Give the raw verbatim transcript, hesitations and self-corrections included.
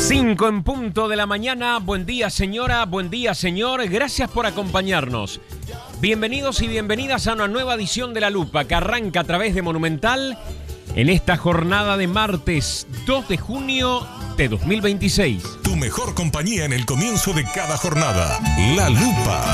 Cinco en punto de la mañana. Buen día, señora. Buen día, señor. Gracias por acompañarnos. Bienvenidos y bienvenidas a una nueva edición de La Lupa que arranca a través de Monumental en esta jornada de martes dos de junio de dos mil veintiséis. Tu mejor compañía en el comienzo de cada jornada. La Lupa.